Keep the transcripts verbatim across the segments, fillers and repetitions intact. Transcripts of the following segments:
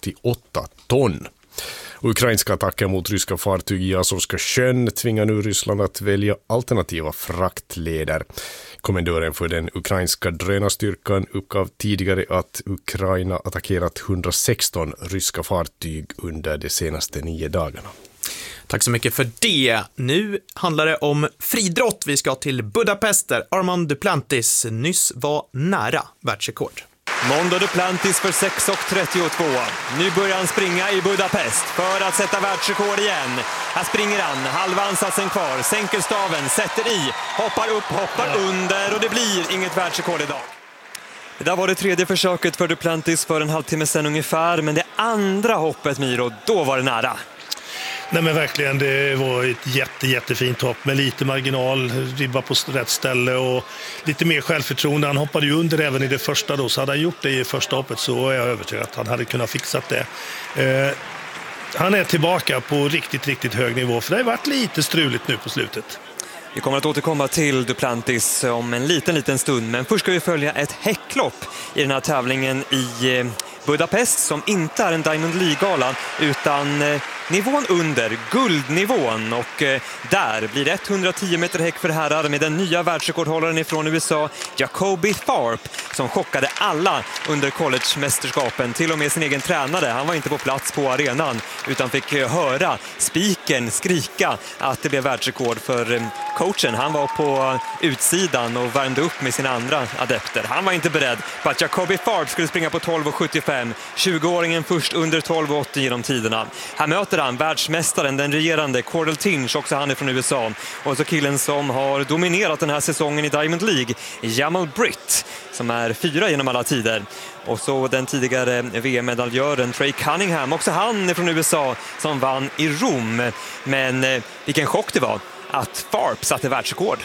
åttioåtta ton. Ukrainska attacker mot ryska fartyg i Azovska sjön tvingar nu Ryssland att välja alternativa fraktleder. Kommendören för den ukrainska drönarstyrkan uppgav tidigare att Ukraina attackerat hundrasexton ryska fartyg under de senaste nio dagarna. Tack så mycket för det. Nu handlar det om fridrott. Vi ska till Budapest där Armand Duplantis nyss var nära världsrekord. Mondo Duplantis för sex trettiotvå. Nu börjar han springa i Budapest för att sätta världsrekord igen. Här springer han, halva ansatsen kvar, sänker staven, sätter i, hoppar upp, hoppar under och det blir inget världsrekord idag. Det där var det tredje försöket för Duplantis för en halvtimme sedan ungefär, men det andra hoppet, Miro, då var det nära. Nej men verkligen, det var ett jätte, jättefint hopp med lite marginal, ribba på rätt ställe och lite mer självförtroende. Han hoppade ju under även i det första då, så hade han gjort det i första hoppet så är jag övertygad att han hade kunnat fixa det. Eh, han är tillbaka på riktigt, riktigt hög nivå för det har varit lite struligt nu på slutet. Vi kommer att återkomma till Duplantis om en liten, liten stund, men först ska vi följa ett häcklopp i den här tävlingen i Budapest som inte är en Diamond League-gala utan eh, nivån under, guldnivån, och eh, där blir det etthundratio meter häck för herrar med den nya världsrekordhållaren ifrån U S A, Jacoby Tharp, som chockade alla under college-mästerskapen, till och med sin egen tränare. Han var inte på plats på arenan utan fick eh, höra spiken skrika att det blev världsrekord för eh, coachen. Han var på utsidan och värmde upp med sina andra adepter. Han var inte beredd på att Jacoby Tharp skulle springa på tolv sjuttiofem. tjugoåringen först under tolv åttio genom tiderna. Här möter han världsmästaren, den regerande Cordell Tinch, också han är från U S A. Och så killen som har dominerat den här säsongen i Diamond League, Jamal Britt, som är fyra genom alla tider. Och så den tidigare V M-medaljören Trey Cunningham, också han är från U S A, som vann i Rom. Men eh, vilken chock det var att Tharp satte världsrekord.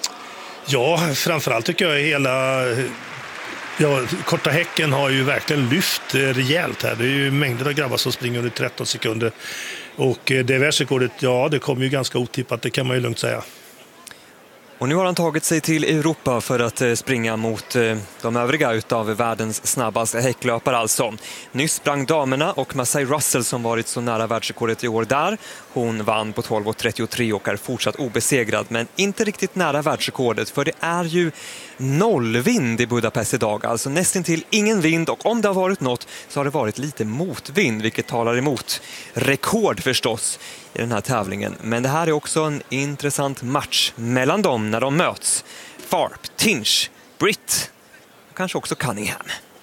Ja, framförallt tycker jag hela... Ja, korta häcken har ju verkligen lyft rejält här. Det är ju mängder av grabbar som springer under tretton sekunder. Och det världsrekordet, ja, det kommer ju ganska otippat, det kan man ju lugnt säga. Och nu har han tagit sig till Europa för att springa mot de övriga utav världens snabbaste häcklöpare alltså. Nyss sprang damerna och Masai Russell som varit så nära världsrekordet i år där. Hon vann på tolv trettiotre och är fortsatt obesegrad, men inte riktigt nära världsrekordet, för det är ju noll vind i Budapest idag, alltså nästan till ingen vind, och om det har varit något så har det varit lite motvind, vilket talar emot rekord förstås i den här tävlingen. Men det här är också en intressant match mellan dem när de möts. Tharp, Tinch, Britt och kanske också Cunningham.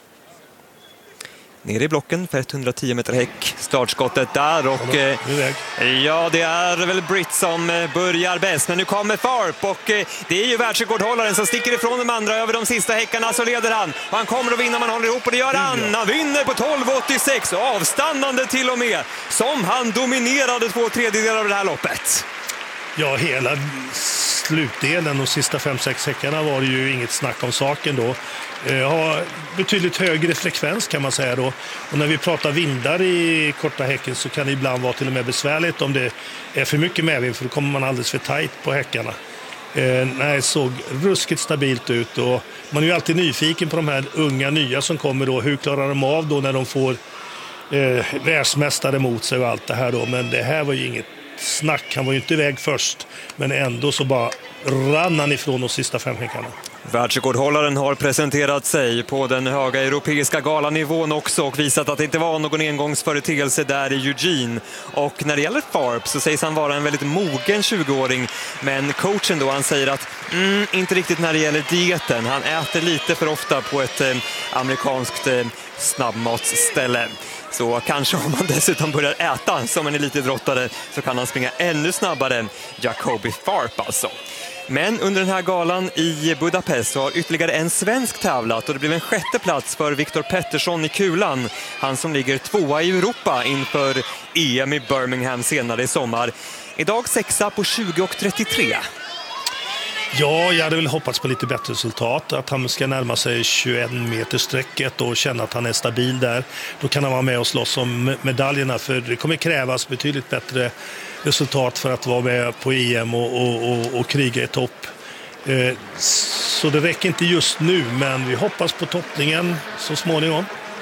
Nere i blocken för etthundratio meter häck. Startskottet där och eh, ja, det är väl Britt som eh, börjar bäst. Men nu kommer Tharp och eh, det är ju världsrekordhållaren som sticker ifrån de andra över de sista häckarna, så leder han. Och han kommer att vinna, man håller ihop och det gör han. Han vinner på tolv åttiosex, avstannande till och med, som han dominerade två tredjedelar av det här loppet. Ja, hela slutdelen och sista fem sex häckarna var det ju inget snack om saken då. Eh, har betydligt högre frekvens kan man säga då. Och när vi pratar vindar i korta häcken så kan det ibland vara till och med besvärligt om det är för mycket medvind, för då kommer man alldeles för tajt på häckarna. Eh, nej, det såg ruskigt stabilt ut och man är ju alltid nyfiken på de här unga nya som kommer då. Hur klarar de av då när de får eh, världsmästare mot sig och allt det här då. Men det här var ju inget snack, han var ju inte iväg först, men ändå så bara rann han ifrån de sista fem häckarna. Världsrekordhållaren har presenterat sig på den höga europeiska galanivån också och visat att det inte var någon engångsföreteelse där i Eugene. Och när det gäller Tharp så sägs han vara en väldigt mogen tjugoåring, men coachen då, han säger att mm, inte riktigt när det gäller dieten. Han äter lite för ofta på ett eh, amerikanskt eh, snabbmatsställe. Så kanske om man dessutom börjar äta som en elitidrottare så kan han springa ännu snabbare. Jacoby Tharp alltså. Men under den här galan i Budapest så har ytterligare en svensk tävlat och det blev en sjätte plats för Viktor Pettersson i kulan. Han som ligger tvåa i Europa inför E M i Birmingham senare i sommar. Idag sexa på tjugo trettiotre. Ja, jag hade väl hoppats på lite bättre resultat. Att han ska närma sig tjugoett meter sträcket och känna att han är stabil där. Då kan han vara med och slåss om medaljerna, för det kommer krävas betydligt bättre resultat för att vara med på E M och, och, och, och kriga i topp. Så det räcker inte just nu, men vi hoppas på toppningen så småningom.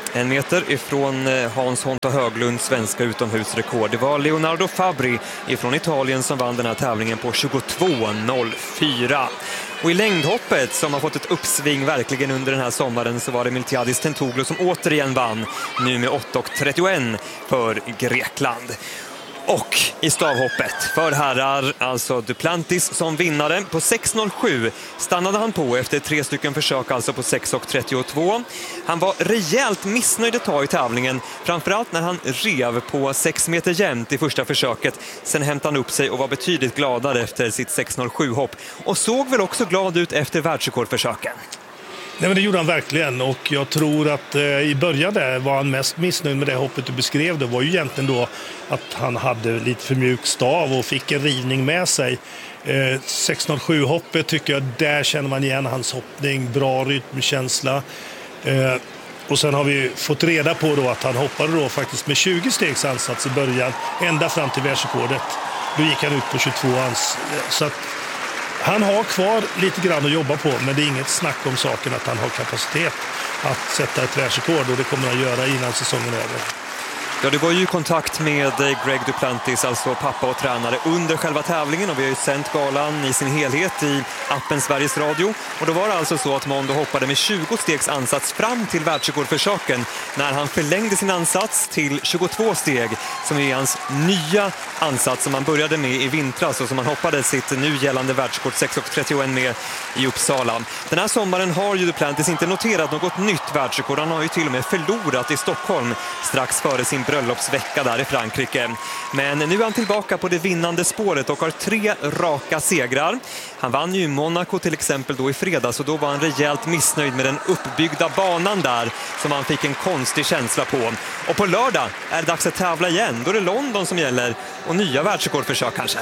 En meter ifrån Hans Honta Höglunds svenska utomhusrekord. Det var Leonardo Fabri ifrån Italien som vann den här tävlingen på tjugotvå noll fyra. Och i längdhoppet som har fått ett uppsving verkligen under den här sommaren så var det Miltiadis Tentoglou som återigen vann, nu med åtta trettioett för Grekland. Och i stavhoppet för herrar, alltså Duplantis som vinnare. På sex noll sju stannade han på efter tre stycken försök, alltså på sex trettiotvå. Han var rejält missnöjd ett tag i tävlingen, framförallt när han rev på sex meter jämnt i första försöket. Sen hämtade han upp sig och var betydligt gladare efter sitt sex noll sju-hopp. Och såg väl också glad ut efter världsrekordförsöken. Nej, men det gjorde han verkligen, och jag tror att eh, i början där var han mest missnöjd med det hoppet du beskrev. Det var ju egentligen då att han hade lite för mjuk stav och fick en rivning med sig. Eh, sex noll sju-hoppet tycker jag, där känner man igen hans hoppning, bra rytmkänsla. Eh, och sen har vi fått reda på då att han hoppade då faktiskt med tjugo stegs ansats i början, ända fram till världsrekordet. Då gick han ut på tjugotvå ans. Så att han har kvar lite grann att jobba på, men det är inget snack om saken att han har kapacitet att sätta ett världsrekord, och det kommer han göra innan säsongen är över. Ja, det var ju kontakt med Greg Duplantis, alltså pappa och tränare, under själva tävlingen, och vi har ju sänt galan i sin helhet i appen Sveriges Radio. Och då var det alltså så att Mondo hoppade med tjugo stegs ansats fram till världsrekordförsöken, när han förlängde sin ansats till tjugotvå steg, som är hans nya ansats som han började med i vintras och som han hoppade sitt nu gällande världsrekord sex trettioett med i Uppsala. Den här sommaren har ju Duplantis inte noterat något nytt världsrekord. Han har ju till och med förlorat i Stockholm strax före sin bröllopsvecka där i Frankrike. Men nu är han tillbaka på det vinnande spåret och har tre raka segrar. Han vann ju i Monaco till exempel då i fredags, och då var han rejält missnöjd med den uppbyggda banan där som han fick en konstig känsla på. Och på lördag är det dags att tävla igen. Då är det London som gäller och nya världsrekordförsök kanske.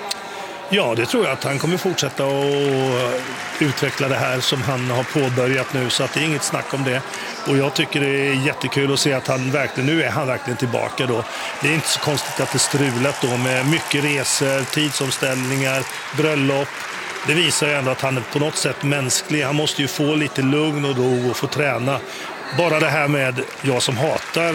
Ja, det tror jag att han kommer fortsätta att utveckla det här som han har påbörjat nu, så att det är inget snack om det. Och jag tycker det är jättekul att se att han verkligen, nu är han verkligen tillbaka då. Det är inte så konstigt att det strulat då med mycket resor, tidsomställningar, bröllop. Det visar ju ändå att han är på något sätt mänsklig. Han måste ju få lite lugn och ro och få träna. Bara det här med jag som hatar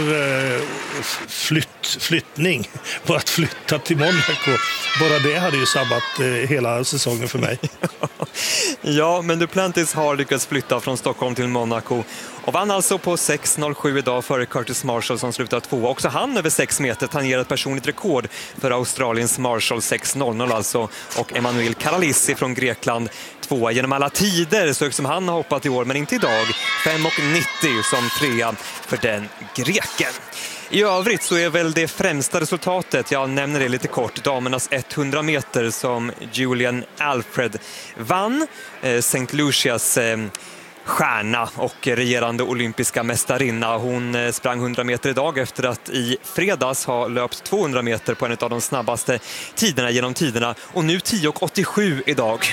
flytt, flyttning, bara att flytta till Monaco, bara det hade ju sabbat hela säsongen för mig. Ja, men Duplantis har lyckats flytta från Stockholm till Monaco och vann alltså på sex noll sju idag före Curtis Marshall som slutar två. Också han över sex meter tangerar ett personligt rekord för Australiens Marshall, sex noll noll alltså, och Emanuel Karalissi från Grekland tvåa genom alla tider, så som han har hoppat i år, men inte idag. fem nittio som trea för den greken. I övrigt så är väl det främsta resultatet, jag nämner det lite kort, damernas hundra meter som Julian Alfred vann. Eh, Saint Lucias eh, stjärna och regerande olympiska mästarinna. Hon eh, sprang hundra meter idag efter att i fredags ha löpt tvåhundra meter på en av de snabbaste tiderna genom tiderna, och nu tio åttiosju idag.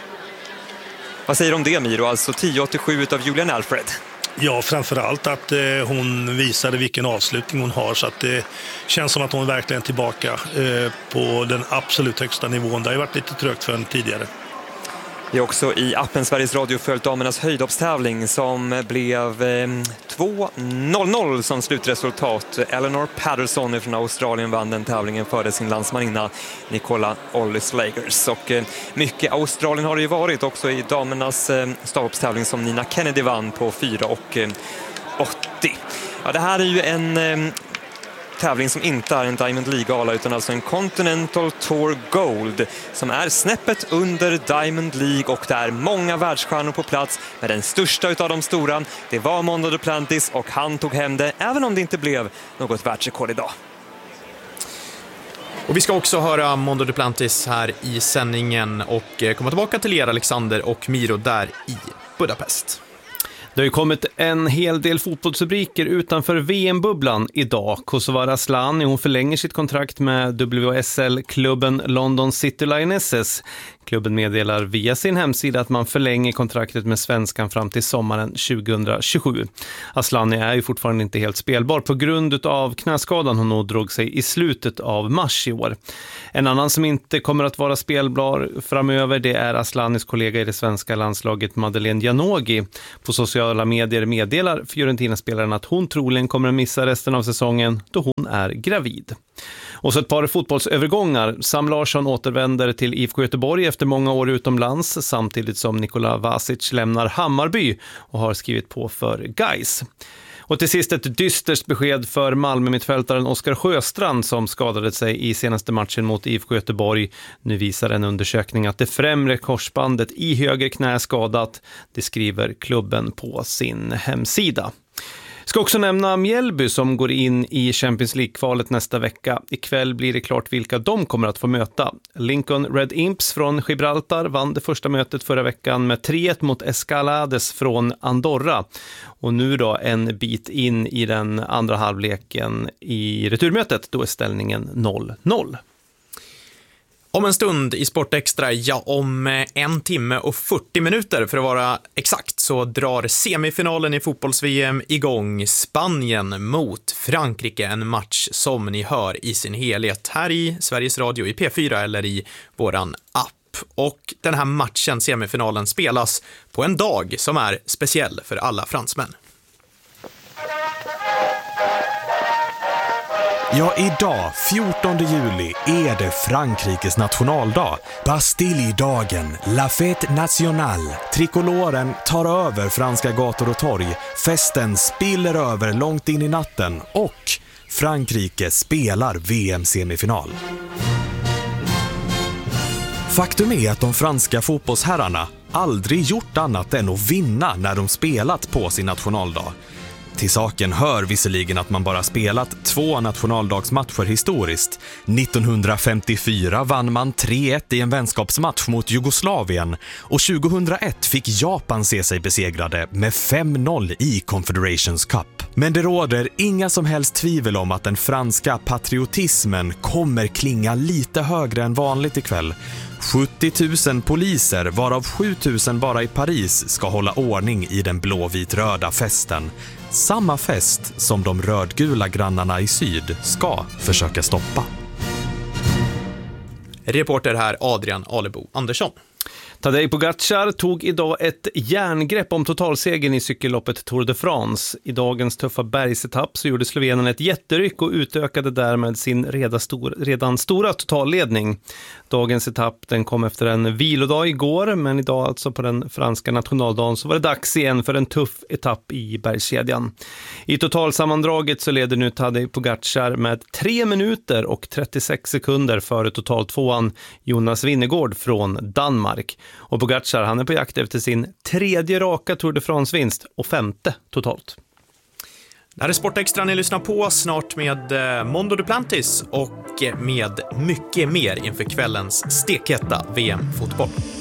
Vad säger du om det, Miro? Alltså tio åttiosju utav Julian Alfred. Ja, framförallt att eh, hon visade vilken avslutning hon har, så att det känns som att hon verkligen är tillbaka eh, på den absolut högsta nivån. Det har ju varit lite trögt för henne tidigare. Vi har också i appen Sveriges Radio följt damernas höjdhoppstävling som blev eh, två noll noll som slutresultat. Eleanor Patterson från Australien vann den tävlingen före sin landsmaninna Nicola Ollis-Lagers. Och eh, mycket Australien har det ju varit också i damernas eh, stavhoppstävling som Nina Kennedy vann på fyra åttio. Ja, det här är ju en eh, tävling som inte är en Diamond League-gala utan alltså en Continental Tour Gold som är snäppet under Diamond League, och det är många världsstjärnor på plats, men den största utav de stora, det var Mondo Duplantis, och han tog hem det även om det inte blev något världsrekord idag. Och vi ska också höra Mondo Duplantis här i sändningen och komma tillbaka till er, Alexander och Miro, där i Budapest. Det har ju kommit en hel del fotbollsrubriker utanför V M-bubblan idag. Kosovare Asllani, hon förlänger sitt kontrakt med W S L-klubben London City Lionesses. Klubben meddelar via sin hemsida att man förlänger kontraktet med svenskan fram till sommaren tjugohundratjugosju. Asllani är ju fortfarande inte helt spelbar på grund av knäskadan hon nog drog sig i slutet av mars i år. En annan som inte kommer att vara spelbar framöver, det är Asllanis kollega i det svenska landslaget Madeleine Janogy. På sociala medier Inter meddelar Fiorentina-spelaren att hon troligen kommer att missa resten av säsongen då hon är gravid. Och så ett par fotbollsövergångar. Sam Larsson återvänder till I F K Göteborg efter många år utomlands samtidigt som Nikola Vasic lämnar Hammarby och har skrivit på för Gais. Och till sist ett dystert besked för Malmö-mittfältaren Oskar Sjöstrand som skadade sig i senaste matchen mot I F K Göteborg. Nu visar en undersökning att det främre korsbandet i höger knä är skadat. Det skriver klubben på sin hemsida. Ska också nämna Mjällby som går in i Champions League-kvalet nästa vecka. Ikväll blir det klart vilka de kommer att få möta. Lincoln Red Imps från Gibraltar vann det första mötet förra veckan med tre ett mot Escalades från Andorra. Och nu då en bit in i den andra halvleken i returmötet, då är ställningen noll noll. Om en stund i Sportextra, ja om en timme och fyrtio minuter för att vara exakt, så drar semifinalen i fotbolls-V M igång. Spanien mot Frankrike, en match som ni hör i sin helhet här i Sveriges Radio, i P fyra eller i våran app. Och den här matchen, semifinalen, spelas på en dag som är speciell för alla fransmän. Ja, idag, fjortonde juli, är det Frankrikes nationaldag. Bastille-dagen, La Fête Nationale. Trikoloren tar över franska gator och torg. Festen spiller över långt in i natten. Och Frankrike spelar V M-semifinal. Faktum är att de franska fotbollsherrarna aldrig gjort annat än att vinna när de spelat på sin nationaldag. Till saken hör visserligen att man bara spelat två nationaldagsmatcher historiskt. nittonhundrafemtiofyra vann man tre ett i en vänskapsmatch mot Jugoslavien och tjugohundraett fick Japan se sig besegrade med fem noll i Confederations Cup. Men det råder inga som helst tvivel om att den franska patriotismen kommer klinga lite högre än vanligt ikväll. sjuttio tusen poliser, varav sju tusen bara i Paris, ska hålla ordning i den blåvit-röda festen. Samma fest som de rödgula grannarna i syd ska försöka stoppa. Reporter här Adrian Alebo Andersson. Tadej Pogacar tog idag ett järngrepp om totalsegern i cykelloppet Tour de France. I dagens tuffa bergsetapp så gjorde slovenen ett jätteryck och utökade därmed sin redan, stor, redan stora totalledning. Dagens etapp den kom efter en vilodag igår, men idag alltså på den franska nationaldagen så var det dags igen för en tuff etapp i bergskedjan. I totalsammandraget så leder nu Tadej Pogacar med tre minuter och trettiosex sekunder före totaltvåan Jonas Vingegaard från Danmark. Och Pogacar, han är på jakt efter sin tredje raka Tour de France-vinst och femte totalt. Det här är Sportextra ni lyssnar på, snart med Mondo Duplantis och med mycket mer inför kvällens stekheta V M-fotboll.